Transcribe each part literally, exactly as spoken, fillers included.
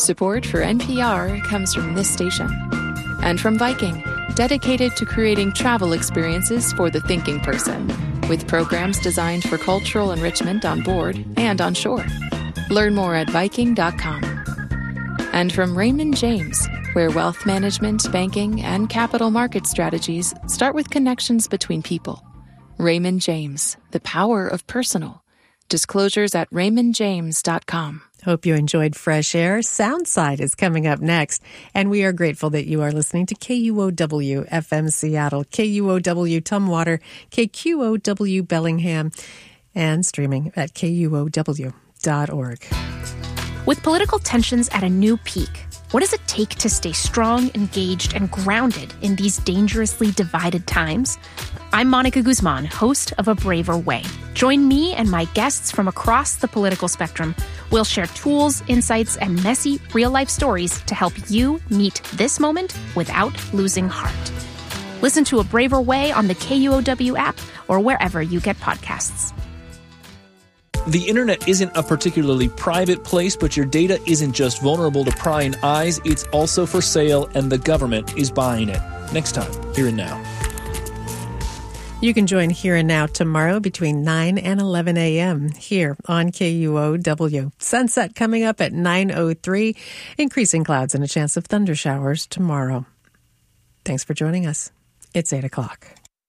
Support for N P R comes from this station. And from Viking, dedicated to creating travel experiences for the thinking person, with programs designed for cultural enrichment on board and on shore. Learn more at Viking dot com. And from Raymond James, where wealth management, banking, and capital market strategies start with connections between people. Raymond James, the power of personal. Disclosures at raymond james dot com. Hope you enjoyed Fresh Air. Soundside is coming up next, and we are grateful that you are listening to K U O W F M Seattle, K U O W Tumwater, K Q O W Bellingham, and streaming at K U O W dot org. With political tensions at a new peak, what does it take to stay strong, engaged, and grounded in these dangerously divided times? I'm Monica Guzman, host of A Braver Way. Join me and my guests from across the political spectrum. We'll share tools, insights, and messy, real-life stories to help you meet this moment without losing heart. Listen to A Braver Way on the K U O W app or wherever you get podcasts. The internet isn't a particularly private place, but your data isn't just vulnerable to prying eyes, it's also for sale, and the government is buying it. Next time, Here and Now. You can join Here and Now tomorrow between nine and eleven a.m. here on K U O W. Sunset coming up at nine oh three. Increasing clouds and a chance of thunder showers tomorrow. Thanks for joining us. It's eight o'clock.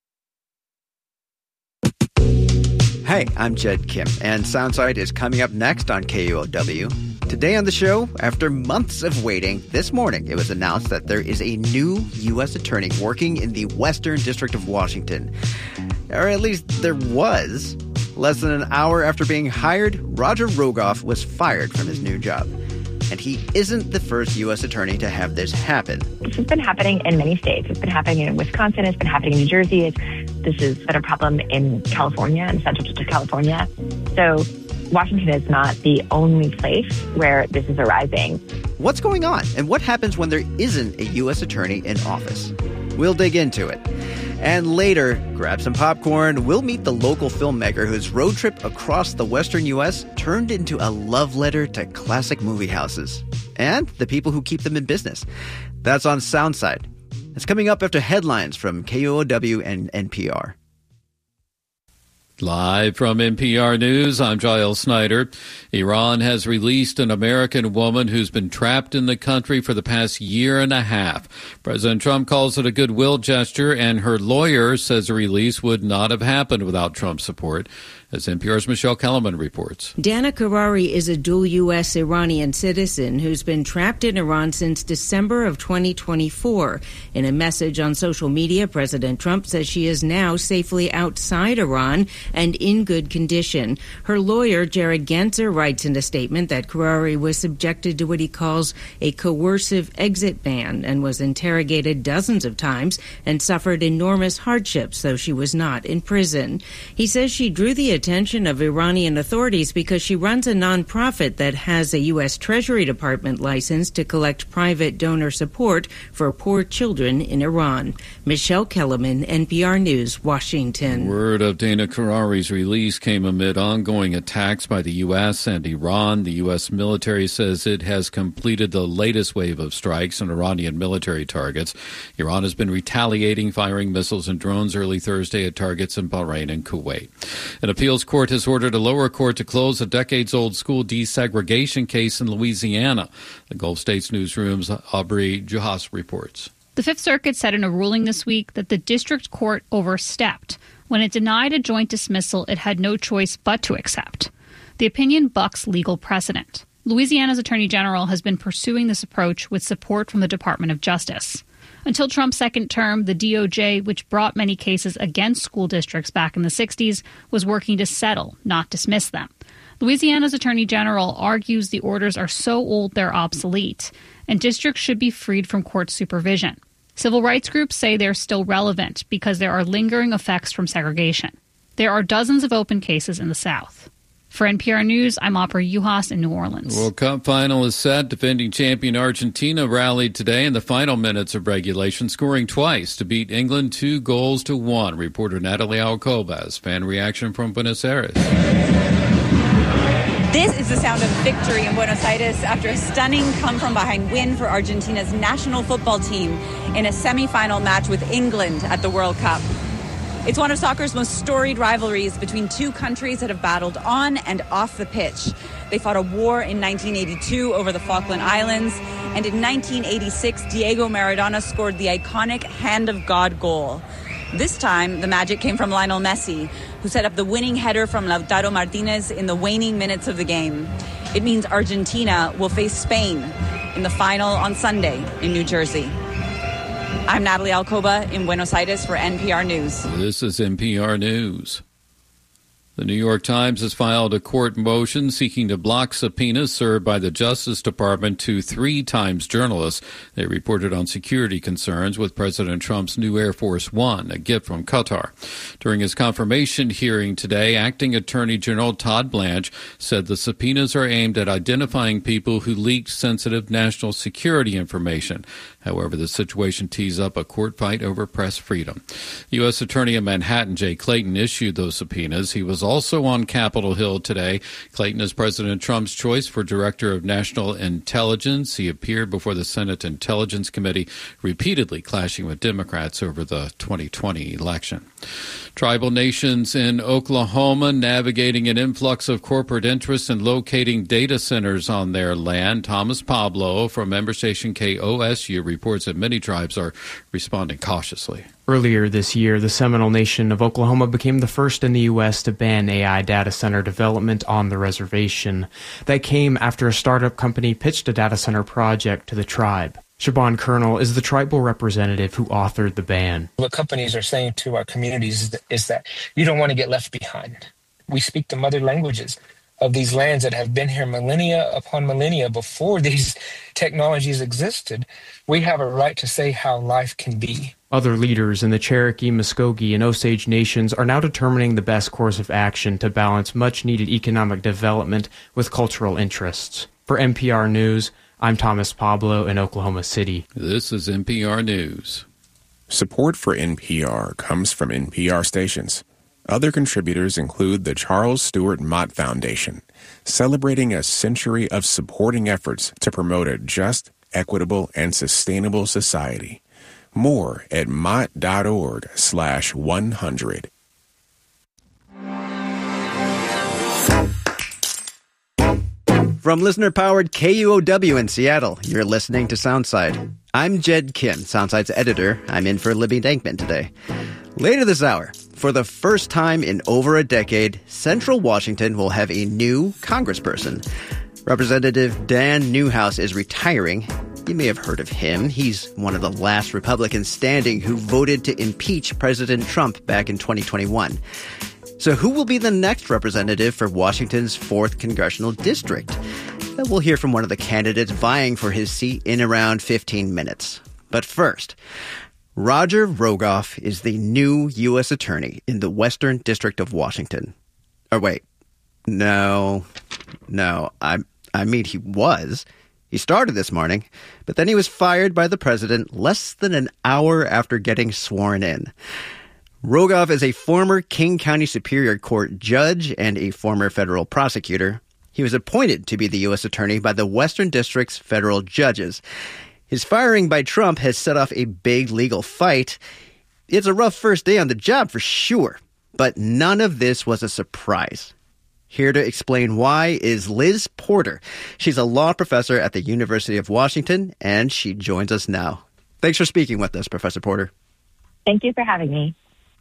Hey, I'm Jed Kim, and Soundside is coming up next on K U O W. Today on the show, after months of waiting, this morning it was announced that there is a new U S attorney working in the Western District of Washington. Or at least there was. Less than an hour after being hired, Roger Rogoff was fired from his new job. And he isn't the first U S attorney to have this happen. This has been happening in many states. It's been happening in Wisconsin. It's been happening in New Jersey. It's, this has been a problem in California, in Central District of California. So Washington is not the only place where this is arising. What's going on? And what happens when there isn't a U S attorney in office? We'll dig into it. And later, grab some popcorn, we'll meet the local filmmaker whose road trip across the western U S turned into a love letter to classic movie houses. And the people who keep them in business. That's on Soundside. It's coming up after headlines from K U O W and N P R. Live from N P R News, I'm Giles Snyder. Iran has released an American woman who's been trapped in the country for the past year and a half. President Trump calls it a goodwill gesture, and her lawyer says the release would not have happened without Trump's support. As N P R's Michelle Kellerman reports. Dana Karari is a dual U S Iranian citizen who's been trapped in Iran since December of twenty twenty-four. In a message on social media, President Trump says she is now safely outside Iran and in good condition. Her lawyer, Jared Genser, writes in a statement that Karari was subjected to what he calls a coercive exit ban and was interrogated dozens of times and suffered enormous hardships, though she was not in prison. He says she drew the attention of Iranian authorities because she runs a nonprofit that has a U S Treasury Department license to collect private donor support for poor children in Iran. Michelle Kellerman, N P R News, Washington. Word of Dana Karari's release came amid ongoing attacks by the U S and Iran. The U S military says it has completed the latest wave of strikes on Iranian military targets. Iran has been retaliating, firing missiles and drones early Thursday at targets in Bahrain and Kuwait. An appeals court has ordered a lower court to close a decades-old school desegregation case in Louisiana. The Gulf States Newsroom's Aubrey Juhas reports. The Fifth Circuit said in a ruling this week that the district court overstepped when it denied a joint dismissal it had no choice but to accept. The opinion bucks legal precedent. Louisiana's Attorney General has been pursuing this approach with support from the Department of Justice. Until Trump's second term, the D O J, which brought many cases against school districts back in the sixties, was working to settle, not dismiss them. Louisiana's Attorney General argues the orders are so old they're obsolete, and districts should be freed from court supervision. Civil rights groups say they're still relevant because there are lingering effects from segregation. There are dozens of open cases in the South. For N P R News, I'm Aubrey Juhas in New Orleans. World Cup final is set. Defending champion Argentina rallied today in the final minutes of regulation, scoring twice to beat England two goals to one. Reporter Natalie Alcoba has fan reaction from Buenos Aires. This is the sound of victory in Buenos Aires after a stunning come-from-behind win for Argentina's national football team in a semifinal match with England at the World Cup. It's one of soccer's most storied rivalries between two countries that have battled on and off the pitch. They fought a war in nineteen eighty-two over the Falkland Islands, and in nineteen eighty-six, Diego Maradona scored the iconic Hand of God goal. This time, the magic came from Lionel Messi, who set up the winning header from Lautaro Martinez in the waning minutes of the game. It means Argentina will face Spain in the final on Sunday in New Jersey. I'm Natalie Alcoba in Buenos Aires for N P R News. This is N P R News. The New York Times has filed a court motion seeking to block subpoenas served by the Justice Department to three Times journalists. They reported on security concerns with President Trump's new Air Force One, a gift from Qatar. During his confirmation hearing today, Acting Attorney General Todd Blanche said the subpoenas are aimed at identifying people who leaked sensitive national security information. However, the situation tees up a court fight over press freedom. U S. Attorney in Manhattan, Jay Clayton, issued those subpoenas. He was also on Capitol Hill today. Clayton is President Trump's choice for Director of National Intelligence. He appeared before the Senate Intelligence Committee, repeatedly clashing with Democrats over the twenty twenty election. Tribal nations in Oklahoma navigating an influx of corporate interest in locating data centers on their land. Thomas Pablo from member station K O S U reports that many tribes are responding cautiously. Earlier this year, the Seminole Nation of Oklahoma became the first in the U S to ban A I data center development on the reservation. That came after a startup company pitched a data center project to the tribe. Shaban Colonel is the tribal representative who authored the ban. What companies are saying to our communities is that, is that you don't want to get left behind. We speak the mother languages of these lands that have been here millennia upon millennia before these technologies existed. We have a right to say how life can be. Other leaders in the Cherokee, Muskogee, and Osage nations are now determining the best course of action to balance much-needed economic development with cultural interests. For N P R News, I'm Thomas Pablo in Oklahoma City. This is N P R News. Support for N P R comes from N P R stations. Other contributors include the Charles Stewart Mott Foundation, celebrating a century of supporting efforts to promote a just, equitable, and sustainable society. More at mott.org slash 100. From listener-powered K U O W in Seattle, you're listening to Soundside. I'm Jed Kim, Soundside's editor. I'm in for Libby Dankman today. Later this hour, for the first time in over a decade, Central Washington will have a new congressperson. Representative Dan Newhouse is retiring. You may have heard of him. He's one of the last Republicans standing who voted to impeach President Trump back in twenty twenty-one. So who will be the next representative for Washington's fourth Congressional District? We'll hear from one of the candidates vying for his seat in around fifteen minutes. But first, Roger Rogoff is the new U S Attorney in the Western District of Washington. Or wait, no, no, I, I mean he was. He started this morning, but then he was fired by the president less than an hour after getting sworn in. Rogoff is a former King County Superior Court judge and a former federal prosecutor. He was appointed to be the U S Attorney by the Western District's federal judges. His firing by Trump has set off a big legal fight. It's a rough first day on the job for sure, but none of this was a surprise. Here to explain why is Liz Porter. She's a law professor at the University of Washington, and she joins us now. Thanks for speaking with us, Professor Porter. Thank you for having me.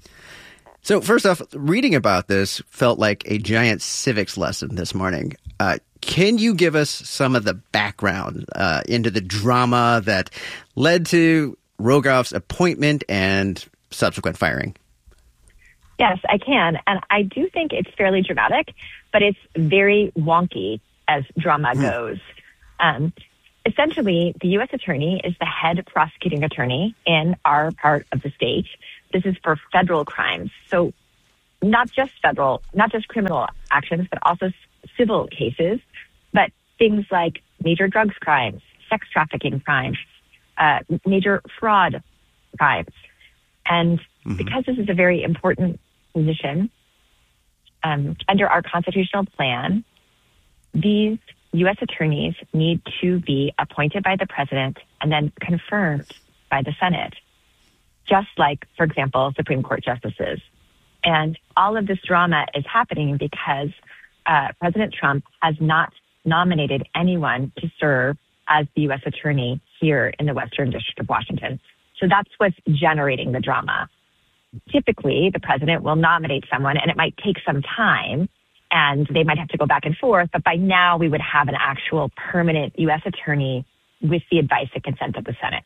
So first off, reading about this felt like a giant civics lesson this morning. Uh, can you give us some of the background uh, into the drama that led to Rogoff's appointment and subsequent firing? Yes, I can. And I do think it's fairly dramatic, but it's very wonky as drama mm. goes. Um, essentially, the U S Attorney is the head prosecuting attorney in our part of the state. This is for federal crimes. So not just federal, not just criminal actions, but also civil cases, but things like major drugs crimes, sex trafficking crimes, uh, major fraud crimes. And mm-hmm. because this is a very important position, um, under our constitutional plan, these U S attorneys need to be appointed by the president and then confirmed by the Senate, just like, for example, Supreme Court justices. And all of this drama is happening because uh, President Trump has not nominated anyone to serve as the U S attorney here in the Western District of Washington. So that's what's generating the drama. Typically, the president will nominate someone, and it might take some time, and they might have to go back and forth, but by now we would have an actual permanent U S attorney with the advice and consent of the Senate.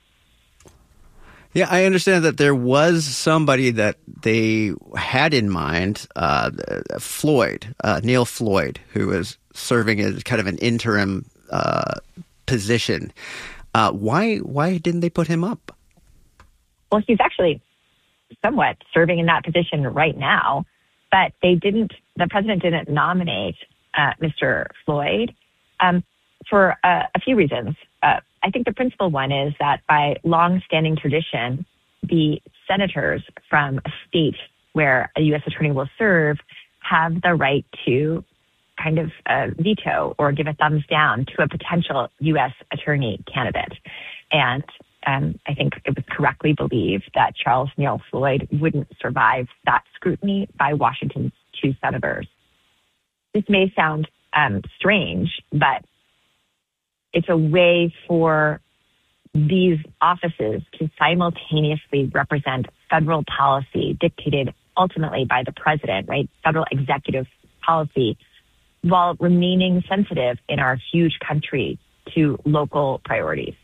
Yeah, I understand that there was somebody that they had in mind, uh, Floyd, uh, Neil Floyd, who was serving as kind of an interim uh, position. Uh, why why didn't they put him up? Well, he's actually somewhat serving in that position right now, but they didn't. The president didn't nominate uh, Mister Floyd um, for uh, a few reasons. Uh, I think the principal one is that by long-standing tradition, the senators from a state where a U S attorney will serve have the right to kind of uh, veto or give a thumbs down to a potential U S attorney candidate. And um, I think it was correctly believed that Charles Neil Floyd wouldn't survive that scrutiny by Washington's two senators. This may sound um, strange, but it's a way for these offices to simultaneously represent federal policy dictated ultimately by the president, right? Federal executive policy, while remaining sensitive in our huge country to local priorities.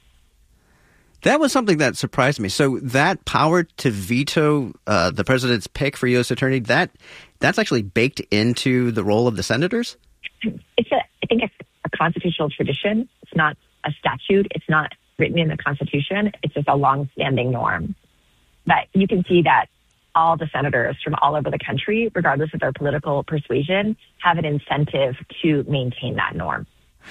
That was something that surprised me. So that power to veto uh, the president's pick for U S attorney, that that's actually baked into the role of the senators? It's a, I think it's a constitutional tradition. It's not a statute. It's not written in the Constitution. It's just a long-standing norm. But you can see that all the senators from all over the country, regardless of their political persuasion, have an incentive to maintain that norm.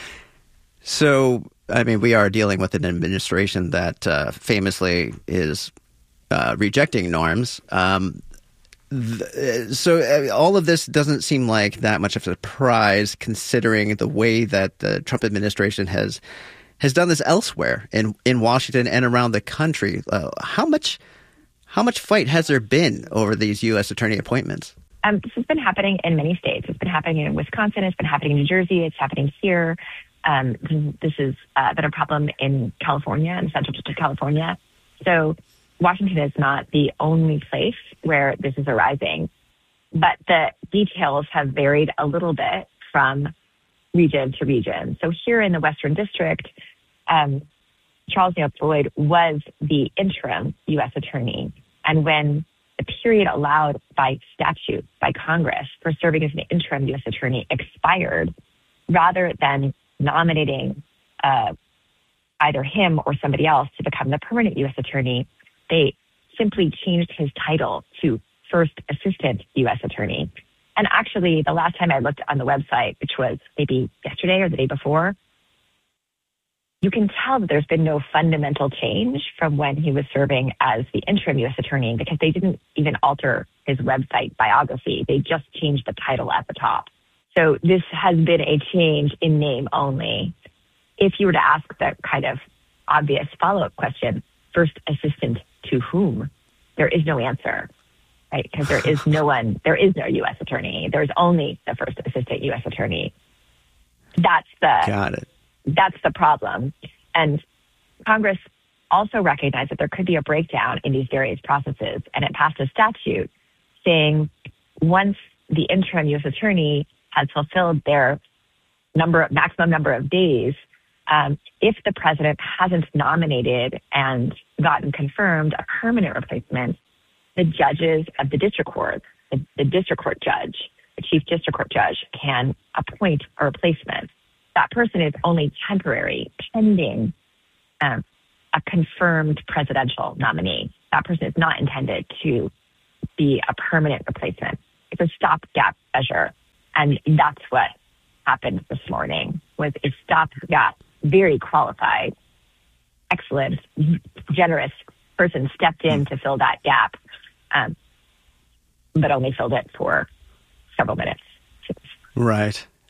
So, I mean, we are dealing with an administration that uh, famously is uh, rejecting norms. Um, th- so uh, all of this doesn't seem like that much of a surprise, considering the way that the Trump administration has has done this elsewhere in, in Washington and around the country. Uh, how much how much fight has there been over these U S attorney appointments? Um, this has been happening in many states. It's been happening in Wisconsin. It's been happening in New Jersey. It's happening here. Um, this has uh, been a problem in California and Central District of California. So Washington is not the only place where this is arising, but the details have varied a little bit from region to region. So here in the Western District, um, Charles Neil Floyd was the interim U S attorney. And when the period allowed by statute, by Congress, for serving as an interim U S attorney expired, rather than nominating uh, either him or somebody else to become the permanent U S attorney, they simply changed his title to first assistant U S attorney. And actually, the last time I looked on the website, which was maybe yesterday or the day before, you can tell that there's been no fundamental change from when he was serving as the interim U S attorney, because they didn't even alter his website biography. They just changed the title at the top. So this has been a change in name only. If you were to ask the kind of obvious follow-up question, first assistant to whom? There is no answer, right? Because there is no one, there is no U S attorney. There's only the first assistant U S attorney. That's the, Got it. That's the problem. And Congress also recognized that there could be a breakdown in these various processes, and it passed a statute saying once the interim U S attorney has fulfilled their number, maximum number of days, um, if the president hasn't nominated and gotten confirmed a permanent replacement, the judges of the district court, the, the district court judge, the chief district court judge, can appoint a replacement. That person is only temporary, pending um, a confirmed presidential nominee. That person is not intended to be a permanent replacement. It's a stopgap measure. And that's what happened this morning, was a stopgap, very qualified, excellent, generous person stepped in to fill that gap, um, but only filled it for several minutes. Right.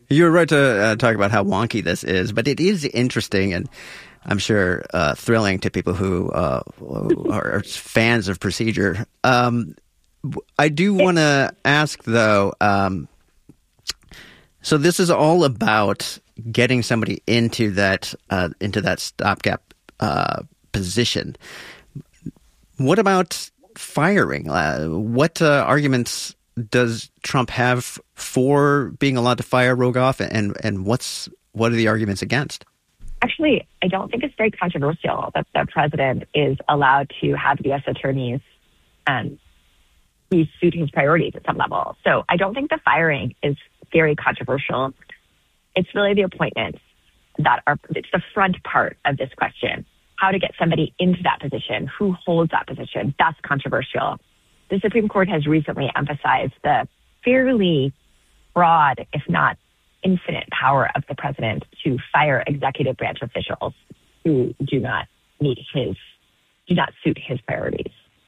You're right to uh, talk about how wonky this is, but it is interesting and I'm sure uh, thrilling to people who, uh, who are fans of procedure. Um, I do want to ask, though, um, so this is all about getting somebody into that uh, into that stopgap uh, position. What about firing? Uh, what uh, arguments does Trump have for being allowed to fire Rogoff, and and what's what are the arguments against? Actually, I don't think it's very controversial that the president is allowed to have U S attorneys um, who suit his priorities at some level. So I don't think the firing is very controversial. It's really the appointments that are, it's the front part of this question. How to get somebody into that position, who holds that position, that's controversial. The Supreme Court has recently emphasized the fairly broad, if not infinite, power of the president to fire executive branch officials who do not meet his, do not suit his priorities.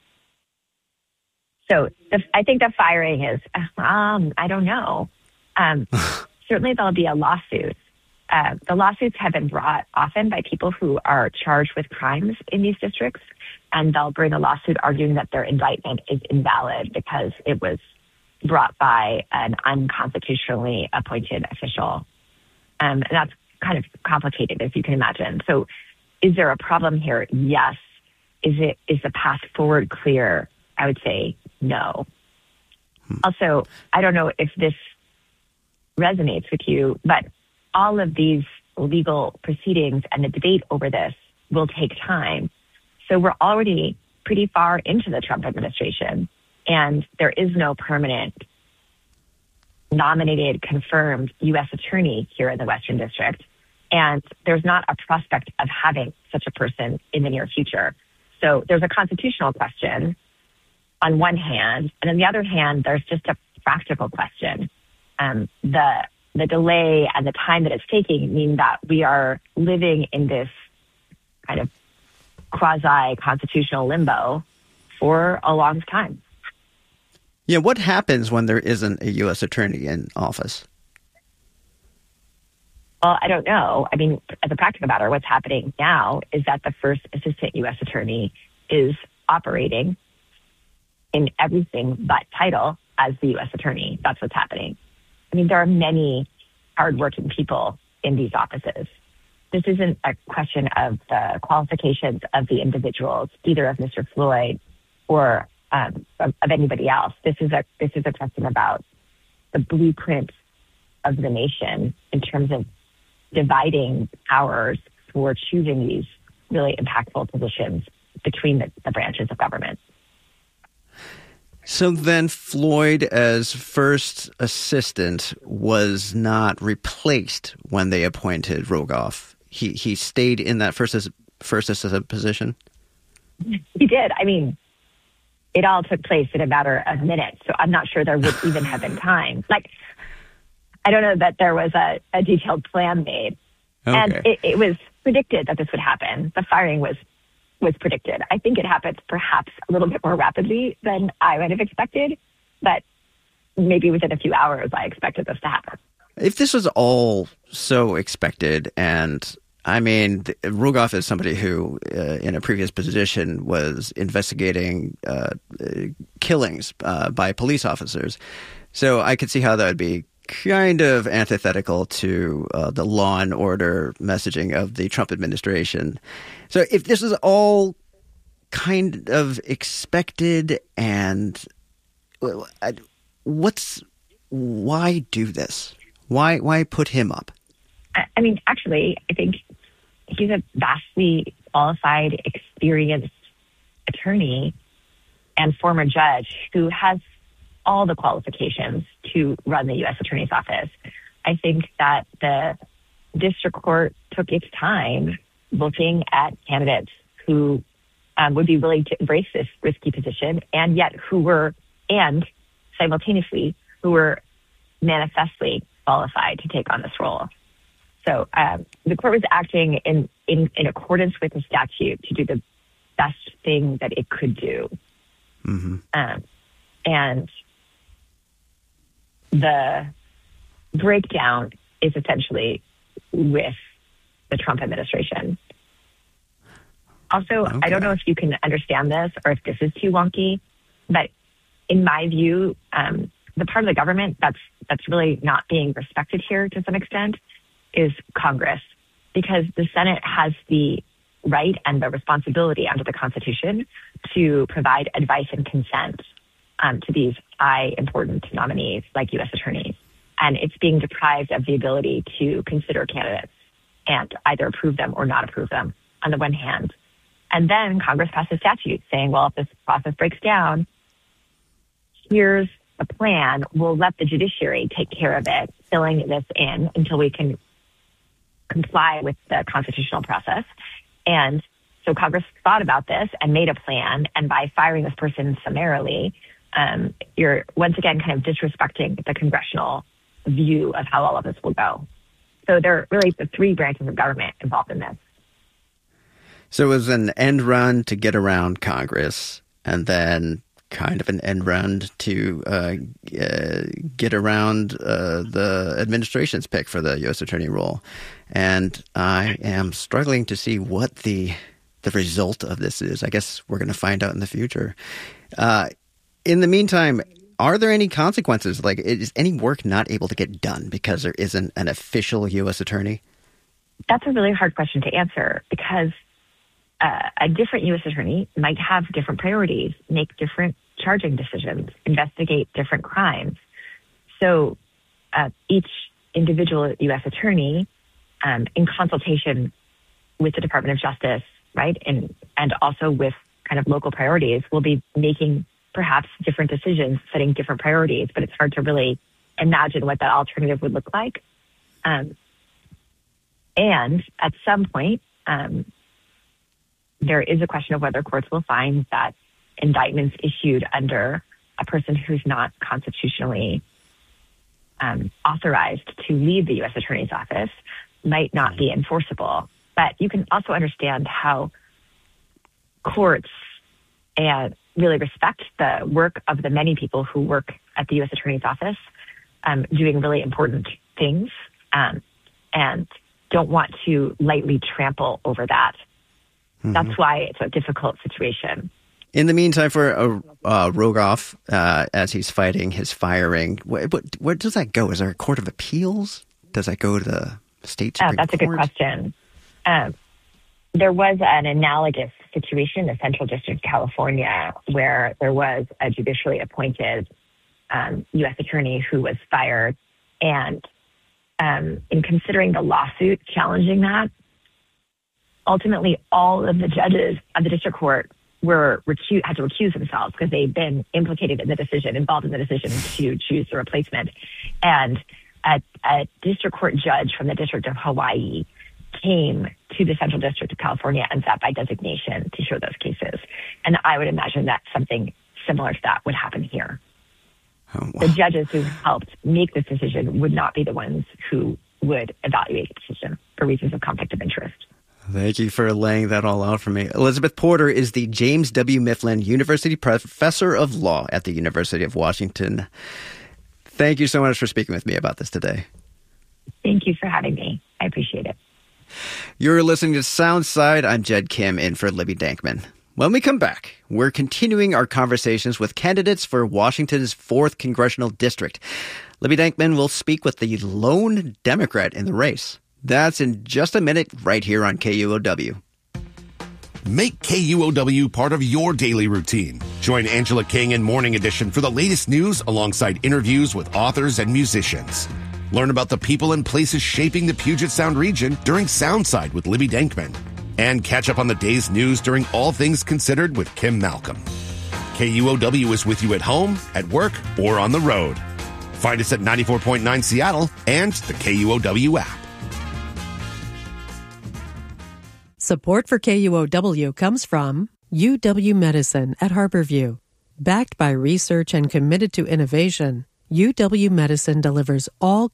So the, I think the firing is, um, I don't know. Um, certainly there'll be a lawsuit. Uh, the lawsuits have been brought often by people who are charged with crimes in these districts, and they'll bring a lawsuit arguing that their indictment is invalid because it was brought by an unconstitutionally appointed official. Um, and that's kind of complicated, as you can imagine. So is there a problem here? Yes. Is it is the path forward clear? I would say no. Hmm. Also, I don't know if this resonates with you, but all of these legal proceedings and the debate over this will take time. So we're already pretty far into the Trump administration, and there is no permanent nominated, confirmed U S attorney here in the Western District. And there's not a prospect of having such a person in the near future. So there's a constitutional question on one hand, and on the other hand, there's just a practical question. Um, the the delay and the time that it's taking mean that we are living in this kind of quasi-constitutional limbo for a long time. Yeah, what happens when there isn't a U S attorney in office? Well, I don't know. I mean, as a practical matter, what's happening now is that the first assistant U S attorney is operating in everything but title as the U S attorney. That's what's happening. I mean, there are many hardworking people in these offices. This isn't a question of the qualifications of the individuals, either of Mister Floyd or um, of, of anybody else. This is a this is a question about the blueprint of the nation in terms of dividing powers for choosing these really impactful positions between the, the branches of government. So then Floyd, as first assistant, was not replaced when they appointed Rogoff. He he stayed in that first first assistant position? He did. I mean, it all took place in a matter of minutes, so I'm not sure there would even have been time. Like, I don't know that there was a, a detailed plan made. Okay. And it, it was predicted that this would happen. The firing was was predicted. I think it happened perhaps a little bit more rapidly than I might have expected, but maybe within a few hours I expected this to happen. If this was all so expected, and I mean, Rogoff is somebody who, uh, in a previous position, was investigating uh, killings uh, by police officers, so I could see how that would be kind of antithetical to uh, the law and order messaging of the Trump administration. So if this is all kind of expected, and what's why do this? Why why put him up? I mean, actually, I think he's a vastly qualified, experienced attorney and former judge who has all the qualifications to run the U S Attorney's Office. I think that the district court took its time looking at candidates who um, would be willing to embrace this risky position, and yet who were, and simultaneously, who were manifestly qualified to take on this role. So um, the court was acting in, in, in accordance with the statute to do the best thing that it could do. Mm-hmm. Um, and the breakdown is essentially with the Trump administration. Also, okay. I don't know if you can understand this or if this is too wonky, but in my view, um, the part of the government that's that's really not being respected here to some extent is Congress, because the Senate has the right and the responsibility under the Constitution to provide advice and consent um, to these high important nominees like U S attorneys. And it's being deprived of the ability to consider candidates and either approve them or not approve them on the one hand. And then Congress passed a statute saying, well, if this process breaks down, here's a plan. We'll let the judiciary take care of it, filling this in until we can comply with the constitutional process. And so Congress thought about this and made a plan. And by firing this person summarily, um, you're once again kind of disrespecting the congressional view of how all of this will go. So there are really the three branches of government involved in this. So it was an end run to get around Congress, and then kind of an end run to uh, uh, get around uh, the administration's pick for the U S attorney role. And I am struggling to see what the the result of this is. I guess we're going to find out in the future. Uh, in the meantime, are there any consequences? Like, is any work not able to get done because there isn't an official U S attorney? That's a really hard question to answer, because uh, a different U S attorney might have different priorities, make different charging decisions, investigate different crimes. So uh, each individual U S attorney, um, in consultation with the Department of Justice, right, and and also with kind of local priorities, will be making perhaps different decisions, setting different priorities, but it's hard to really imagine what that alternative would look like. Um, and at some point, um, there is a question of whether courts will find that indictments issued under a person who's not constitutionally um, authorized to lead the U S attorney's office might not be enforceable. But you can also understand how courts and really respect the work of the many people who work at the U S attorney's office, um, doing really important things, um, and don't want to lightly trample over that. Mm-hmm. That's why it's a difficult situation. In the meantime, for uh, uh, Rogoff, uh, as he's fighting his firing, wh- wh- where does that go? Is there a court of appeals? Does that go to the state Supreme uh, That's Court? a good question. Um, there was an analogous situation in the Central District of California where there was a judicially appointed um, U S attorney who was fired. And um, in considering the lawsuit challenging that, ultimately all of the judges of the district court were recu- had to recuse themselves because they'd been implicated in the decision, involved in the decision to choose the replacement. And a, a district court judge from the District of Hawaii came to the Central District of California and sat by designation to show those cases. And I would imagine that something similar to that would happen here. Oh, wow. The judges who helped make this decision would not be the ones who would evaluate the decision for reasons of conflict of interest. Thank you for laying that all out for me. Elizabeth Porter is the James W. Mifflin University Professor of Law at the University of Washington. Thank you so much for speaking with me about this today. Thank you for having me. I appreciate it. You're listening to Soundside. I'm Jed Kim, in for Libby Dankman. When we come back, we're continuing our conversations with candidates for Washington's fourth Congressional District. Libby Dankman will speak with the lone Democrat in the race. That's in just a minute right here on K U O W. Make K U O W part of your daily routine. Join Angela King in Morning Edition for the latest news alongside interviews with authors and musicians. Learn about the people and places shaping the Puget Sound region during Soundside with Libby Dankman. And catch up on the day's news during All Things Considered with Kim Malcolm. K U O W is with you at home, at work, or on the road. Find us at ninety-four point nine Seattle and the K U O W app. Support for K U O W comes from U W Medicine at Harborview. Backed by research and committed to innovation, U W Medicine delivers all